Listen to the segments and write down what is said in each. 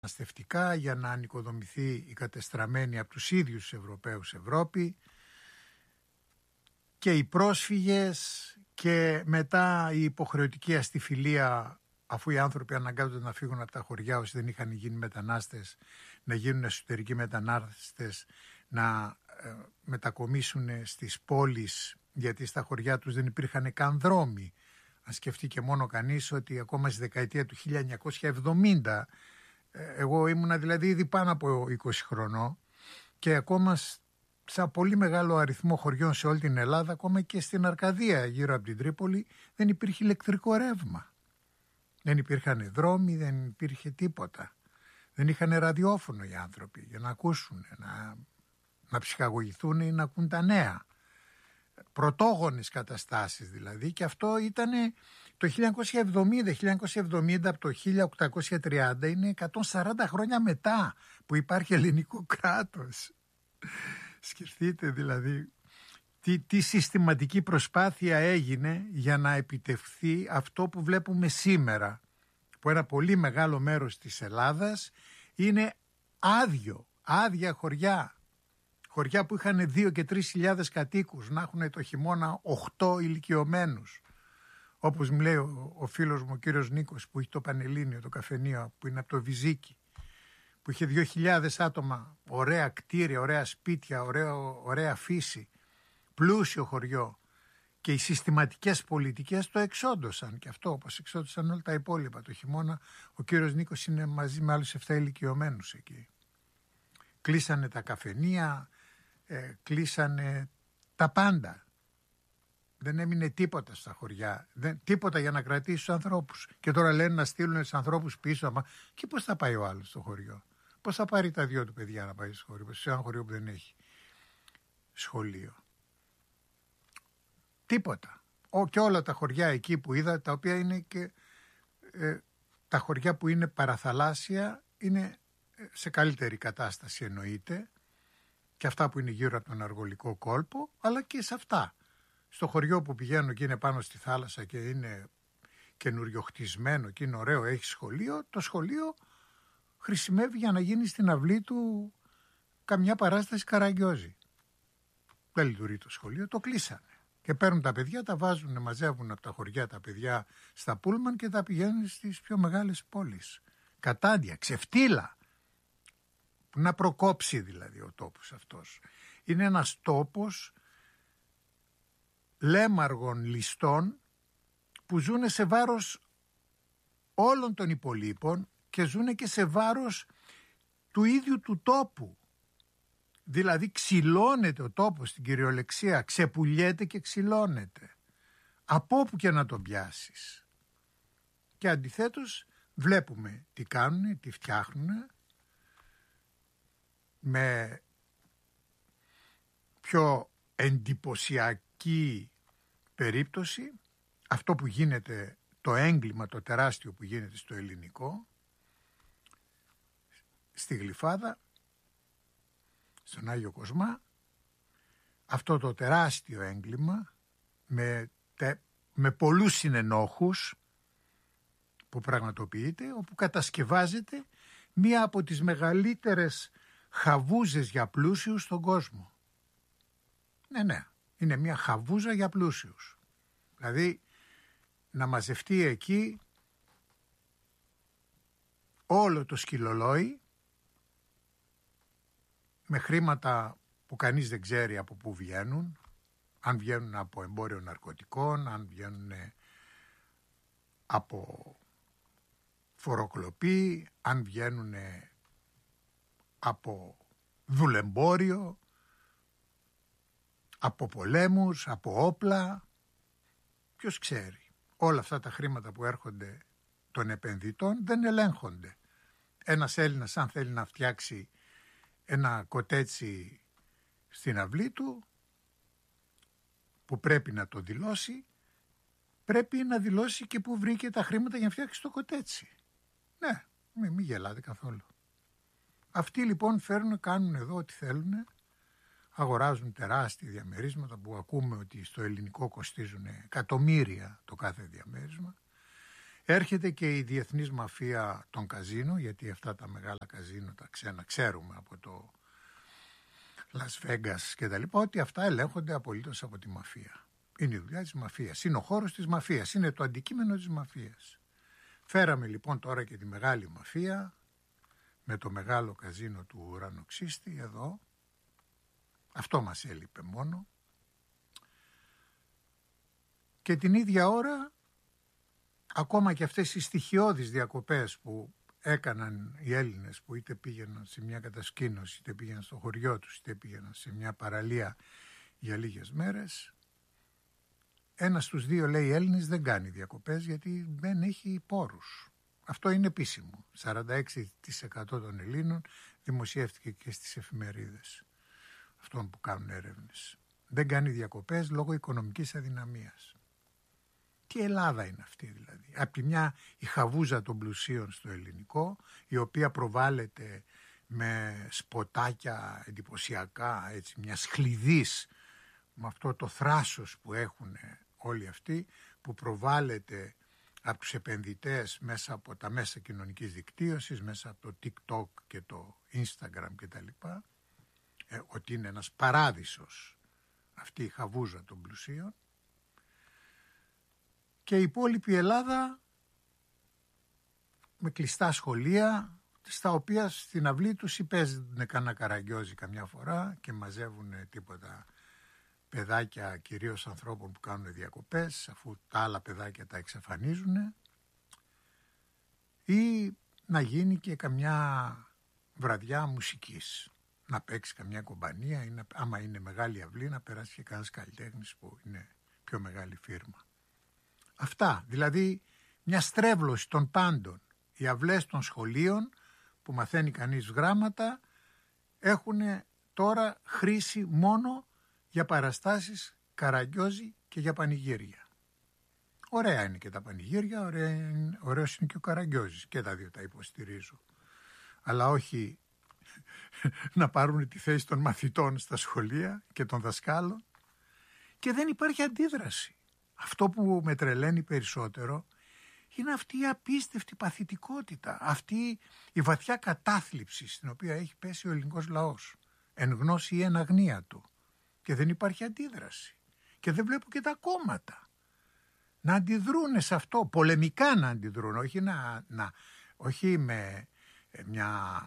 μεταναστευτικά για να ανοικοδομηθεί η κατεστραμμένη από τους ίδιους Ευρωπαίους Ευρώπη, και οι πρόσφυγες και μετά η υποχρεωτική αστιφιλία, αφού οι άνθρωποι αναγκάζονται να φύγουν από τα χωριά όσοι δεν είχαν γίνει μετανάστες, να γίνουν εσωτερικοί μετανάστες, να μετακομίσουν στις πόλεις, γιατί στα χωριά τους δεν υπήρχαν καν δρόμοι. Αν σκεφτεί και μόνο κανείς ότι ακόμα στη δεκαετία του 1970, εγώ ήμουνα δηλαδή ήδη πάνω από 20 χρονών, και ακόμα σε πολύ μεγάλο αριθμό χωριών σε όλη την Ελλάδα, ακόμα και στην Αρκαδία γύρω από την Τρίπολη, δεν υπήρχε ηλεκτρικό ρεύμα. Δεν υπήρχαν δρόμοι, δεν υπήρχε τίποτα. Δεν είχαν ραδιόφωνο οι άνθρωποι για να ακούσουν, να ψυχαγωγηθούν ή να ακούν τα νέα. Πρωτόγονες καταστάσεις δηλαδή, και αυτό ήταν το 1970 από το 1830, είναι 140 χρόνια μετά που υπάρχει ελληνικό κράτος. Σκεφτείτε δηλαδή τι συστηματική προσπάθεια έγινε για να επιτευχθεί αυτό που βλέπουμε σήμερα, που ένα πολύ μεγάλο μέρος της Ελλάδας είναι άδεια χωριά που είχαν 2 και 3 χιλιάδες κατοίκους, να έχουν το χειμώνα 8 ηλικιωμένους. Όπως μου λέει ο φίλος μου ο κύριος Νίκος, που έχει το Πανελλήνιο, το καφενείο, που είναι από το Βυζίκι, που είχε 2.000 άτομα, ωραία κτίρια, ωραία σπίτια, ωραία φύση, πλούσιο χωριό, και οι συστηματικές πολιτικές το εξόντωσαν, και αυτό όπως εξόντωσαν όλα τα υπόλοιπα. Το χειμώνα ο κύριος Νίκος είναι μαζί με άλλους 7 ηλικιωμένους εκεί. Κλείσανε τα καφενεία, κλείσανε τα πάντα. Δεν έμεινε τίποτα στα χωριά, τίποτα για να κρατήσει τους ανθρώπους. Και τώρα λένε να στείλουν τους ανθρώπους πίσω. Και πώς θα πάει ο άλλος στο χωριό? Πώς θα πάρει τα 2 του παιδιά να πάει στο χωριό, σε ένα χωριό που δεν έχει σχολείο? Τίποτα. Και όλα τα χωριά εκεί που είδα, τα οποία είναι και τα χωριά που είναι παραθαλάσσια, είναι σε καλύτερη κατάσταση εννοείται, και αυτά που είναι γύρω από τον Αργολικό κόλπο, αλλά και σε αυτά. Στο χωριό που πηγαίνω και είναι πάνω στη θάλασσα και είναι καινουριοχτισμένο και είναι ωραίο, έχει σχολείο, το σχολείο χρησιμεύει για να γίνει στην αυλή του καμιά παράσταση Καραγκιόζη. Δεν λειτουργεί το σχολείο, το κλείσανε. Και παίρνουν τα παιδιά, τα βάζουν, μαζεύουν από τα χωριά τα παιδιά στα πούλμαν και τα πηγαίνουν στις πιο μεγάλες πόλεις. Κατάντια, ξεφτύλα. Να προκόψει δηλαδή ο τόπος αυτός. Είναι ένας τόπος λέμαργων ληστών που ζουν σε βάρος όλων των υπολείπων και ζουν και σε βάρος του ίδιου του τόπου. Δηλαδή ξυλώνεται ο τόπος στην κυριολεξία, ξεπουλιέται και ξυλώνεται. Από όπου και να τον πιάσεις. Και αντιθέτως βλέπουμε τι κάνουν, τι φτιάχνουν, με πιο εντυπωσιακή περίπτωση αυτό που γίνεται, το έγκλημα το τεράστιο που γίνεται στο ελληνικό, στη Γλυφάδα, στον Άγιο Κοσμά, αυτό το τεράστιο έγκλημα με πολλούς συνενόχους που πραγματοποιείται, όπου κατασκευάζεται μία από τις μεγαλύτερες χαβούζες για πλούσιους στον κόσμο. Ναι, είναι μία χαβούζα για πλούσιους. Δηλαδή να μαζευτεί εκεί όλο το σκυλολόι με χρήματα που κανείς δεν ξέρει από πού βγαίνουν, αν βγαίνουν από εμπόριο ναρκωτικών, αν βγαίνουν από φοροκλοπή, αν βγαίνουν από δουλεμπόριο, από πολέμους, από όπλα. Ποιος ξέρει? Όλα αυτά τα χρήματα που έρχονται των επενδυτών δεν ελέγχονται. Ένας Έλληνας αν θέλει να φτιάξει ένα κοτέτσι στην αυλή του, που πρέπει να το δηλώσει, πρέπει να δηλώσει και που βρήκε τα χρήματα για να φτιάξει το κοτέτσι. Ναι, μην γελάτε καθόλου. Αυτοί λοιπόν κάνουν εδώ ό,τι θέλουν, αγοράζουν τεράστια διαμερίσματα που ακούμε ότι στο ελληνικό κοστίζουν εκατομμύρια το κάθε διαμέρισμα. Έρχεται και η διεθνής μαφία των καζίνο, γιατί αυτά τα μεγάλα καζίνο τα ξένα ξέρουμε από το Las Vegas και τα λοιπά, ότι αυτά ελέγχονται απολύτως από τη μαφία. Είναι η δουλειά της μαφίας, είναι ο χώρος της μαφίας, είναι το αντικείμενο της μαφίας. Φέραμε λοιπόν τώρα και τη μεγάλη μαφία με το μεγάλο καζίνο του ουρανοξύστη εδώ. Αυτό μας έλειπε μόνο. Και την ίδια ώρα, ακόμα και αυτές οι στοιχειώδεις διακοπές που έκαναν οι Έλληνες, που είτε πήγαιναν σε μια κατασκήνωση, είτε πήγαιναν στο χωριό τους, είτε πήγαιναν σε μια παραλία για λίγες μέρες, ένας στους δύο, λέει, Έλληνες δεν κάνει διακοπές γιατί δεν έχει πόρους. Αυτό είναι επίσημο. 46% των Ελλήνων, δημοσιεύτηκε και στις εφημερίδες αυτών που κάνουν έρευνες. Δεν κάνει διακοπές λόγω οικονομικής αδυναμίας. Τι Ελλάδα είναι αυτή δηλαδή? Απ' τη μια η χαβούζα των πλουσίων στο ελληνικό, η οποία προβάλλεται με σποτάκια εντυπωσιακά, έτσι, μια χλειδής, με αυτό το θράσος που έχουν όλοι αυτοί, που προβάλλεται από τους επενδυτές μέσα από τα μέσα κοινωνικής δικτύωσης, μέσα από το TikTok και το Instagram και τα λοιπά, ότι είναι ένας παράδεισος αυτή η χαβούζα των πλουσίων. Και η υπόλοιπη Ελλάδα με κλειστά σχολεία, στα οποία στην αυλή τους παίζουν κανένα καραγκιόζι καμιά φορά και μαζεύουν τίποτα παιδάκια, κυρίως ανθρώπων που κάνουν διακοπές, αφού τα άλλα παιδάκια τα εξαφανίζουν, ή να γίνει και καμιά βραδιά μουσικής, να παίξει καμιά κομπανία, ή άμα είναι μεγάλη αυλή να περάσει και κανένας καλλιτέχνης που είναι πιο μεγάλη φίρμα. Αυτά, δηλαδή μια στρέβλωση των πάντων. Οι αυλές των σχολείων που μαθαίνει κανείς γράμματα έχουν τώρα χρήση μόνο για παραστάσεις καραγκιόζι και για πανηγύρια. Ωραία είναι και τα πανηγύρια, ωραίος είναι και ο καραγκιόζης, και τα δύο τα υποστηρίζω. Αλλά όχι να πάρουν τη θέση των μαθητών στα σχολεία και των δασκάλων, και δεν υπάρχει αντίδραση. Αυτό που με τρελαίνει περισσότερο είναι αυτή η απίστευτη παθητικότητα, αυτή η βαθιά κατάθλιψη στην οποία έχει πέσει ο ελληνικός λαός, εν γνώση ή εν αγνία του, και δεν υπάρχει αντίδραση. Και δεν βλέπω και τα κόμματα να αντιδρούν σε αυτό, πολεμικά να αντιδρούν, όχι με μια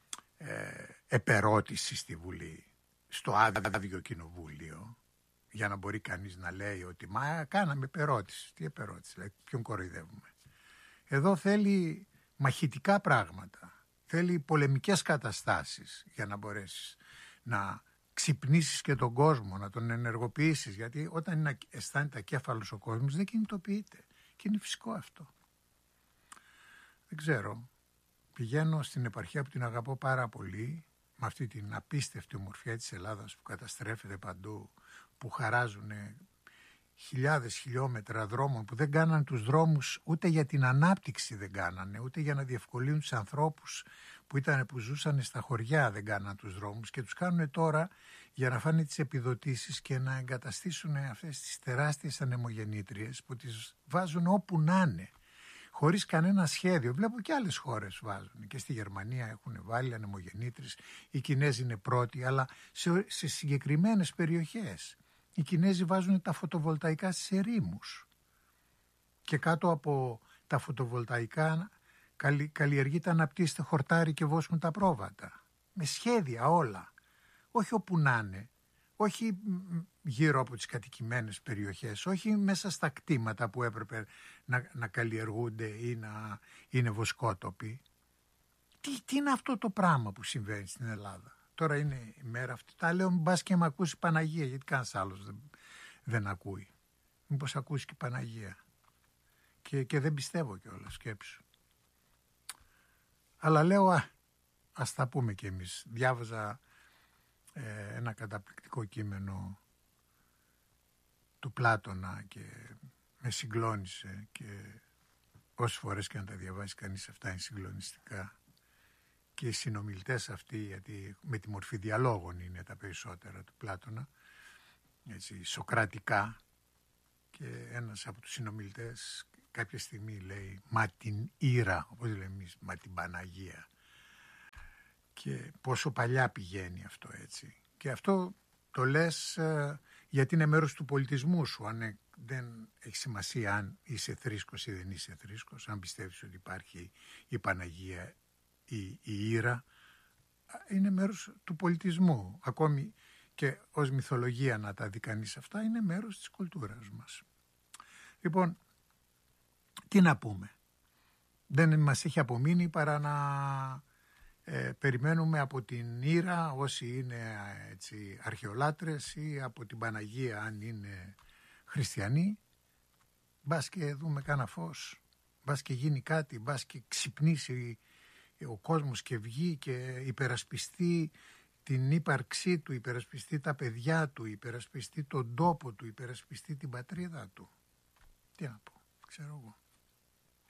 επερώτηση στη Βουλή, στο άδειο κοινοβούλιο, για να μπορεί κανείς να λέει ότι μα κάναμε επερώτηση. Τι επερώτηση, δηλαδή, ποιον κοροϊδεύουμε? Εδώ θέλει μαχητικά πράγματα, θέλει πολεμικές καταστάσεις για να μπορέσεις να ξυπνήσεις και τον κόσμο, να τον ενεργοποιήσεις, γιατί όταν αισθάνεται ακέφαλος ο κόσμος δεν κινητοποιείται, και είναι φυσικό αυτό. Δεν ξέρω, πηγαίνω στην επαρχία που την αγαπώ πάρα πολύ, με αυτή την απίστευτη ομορφιά της Ελλάδας που καταστρέφεται παντού, που χαράζουν χιλιάδες χιλιόμετρα δρόμων που δεν κάνανε τους δρόμους ούτε για την ανάπτυξη, δεν κάνανε ούτε για να διευκολύνουν τους ανθρώπους που ζούσαν στα χωριά, δεν κάνανε τους δρόμους, και τους κάνουν τώρα για να φάνε τις επιδοτήσεις και να εγκαταστήσουν αυτές τις τεράστιες ανεμογεννήτριες που τις βάζουν όπου να είναι, χωρίς κανένα σχέδιο. Βλέπω και άλλες χώρες βάζουν, και στη Γερμανία έχουν βάλει ανεμογεννήτριες, οι Κινέζοι είναι πρώτοι, αλλά σε συγκεκριμένες περιοχές. Οι Κινέζοι βάζουν τα φωτοβολταϊκά στις ερήμους, και κάτω από τα φωτοβολταϊκά καλλιεργείται, αναπτύσσεται χορτάρι και βόσκουν τα πρόβατα. Με σχέδια όλα. Όχι όπου να είναι. Όχι γύρω από τις κατοικημένες περιοχές. Όχι μέσα στα κτήματα που έπρεπε να καλλιεργούνται ή να είναι βοσκότοποι. Τι είναι αυτό το πράγμα που συμβαίνει στην Ελλάδα? Τώρα είναι η μέρα αυτή. Τα λέω μπας και με ακούσει η Παναγία, γιατί κανένας άλλος δεν ακούει. Μήπως ακούσει και η Παναγία. Και δεν πιστεύω κιόλας, σκέψου. Αλλά λέω, ας τα πούμε κι εμείς. Διάβαζα ένα καταπληκτικό κείμενο του Πλάτωνα και με συγκλώνησε, και όσες φορές και να τα διαβάσει κανείς αυτά είναι συγκλονιστικά. Και οι συνομιλητές αυτοί, γιατί με τη μορφή διαλόγων είναι τα περισσότερα του Πλάτωνα, έτσι, σοκρατικά, και ένας από τους συνομιλητές κάποια στιγμή λέει «Μα την Ήρα», όπως λέμε εμείς, «Μα την Παναγία». Και πόσο παλιά πηγαίνει αυτό, έτσι. Και αυτό το λες γιατί είναι μέρος του πολιτισμού σου. Αν δεν έχει σημασία αν είσαι θρήσκος ή δεν είσαι θρήσκος, αν πιστεύεις ότι υπάρχει η Παναγία ή η Ήρα, είναι μέρος του πολιτισμού. Ακόμη και ως μυθολογία να τα δει κανείς αυτά, είναι μέρος της κουλτούρας μας. Λοιπόν, τι να πούμε. Δεν μας έχει απομείνει παρά να περιμένουμε από την Ήρα, όσοι είναι έτσι, αρχαιολάτρες, ή από την Παναγία αν είναι χριστιανοί, μπας και δούμε κάνα φως, μπας και γίνει κάτι, μπας και ξυπνήσει ο κόσμος και βγει και υπερασπιστεί την ύπαρξή του, υπερασπιστεί τα παιδιά του, υπερασπιστεί τον τόπο του, υπερασπιστεί την πατρίδα του. Τι να πω, ξέρω εγώ.